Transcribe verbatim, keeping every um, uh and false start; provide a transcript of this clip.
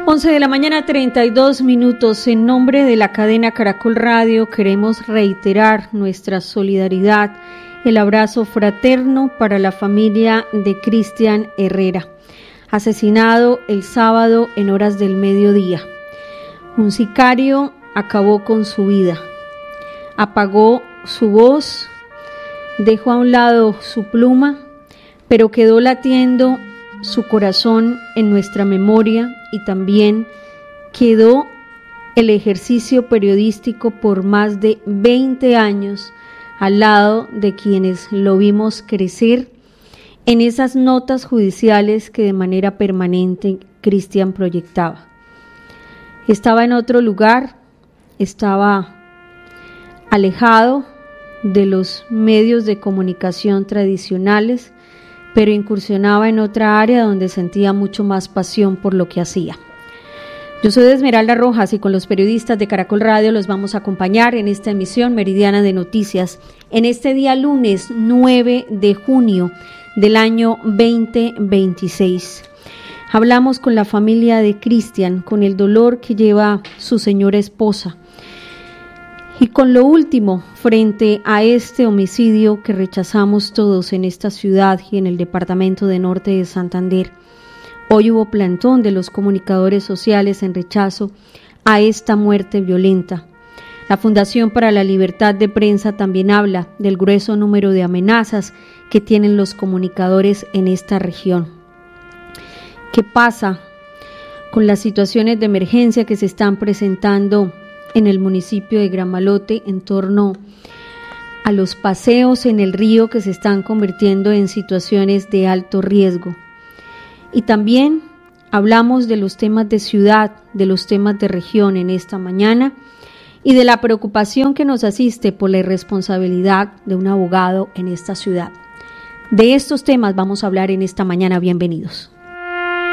once de la mañana, treinta y dos minutos. En nombre de la cadena Caracol Radio queremos reiterar nuestra solidaridad, el abrazo fraterno para la familia de Cristian Herrera, asesinado el sábado en horas del mediodía. Un sicario acabó con su vida, apagó su voz, dejó a un lado su pluma, pero quedó latiendo su corazón en nuestra memoria, y también quedó el ejercicio periodístico por más de veinte años al lado de quienes lo vimos crecer en esas notas judiciales que de manera permanente Cristian proyectaba. Estaba en otro lugar, estaba alejado de los medios de comunicación tradicionales, pero incursionaba en otra área donde sentía mucho más pasión por lo que hacía. Yo soy Esmeralda Rojas y con los periodistas de Caracol Radio los vamos a acompañar en esta emisión meridiana de noticias en este día lunes nueve de junio del año veinte veintiséis. Hablamos con la familia de Cristian, con el dolor que lleva su señora esposa y con lo último frente a este homicidio que rechazamos todos en esta ciudad y en el departamento de Norte de Santander. Hoy hubo plantón de los comunicadores sociales en rechazo a esta muerte violenta. La Fundación para la Libertad de Prensa también habla del grueso número de amenazas que tienen los comunicadores en esta región. ¿Qué pasa con las situaciones de emergencia que se están presentando en el municipio de Gramalote en torno a los paseos en el río que se están convirtiendo en situaciones de alto riesgo? Y también hablamos de los temas de ciudad, de los temas de región en esta mañana y de la preocupación que nos asiste por la irresponsabilidad de un abogado en esta ciudad. De estos temas vamos a hablar en esta mañana. Bienvenidos.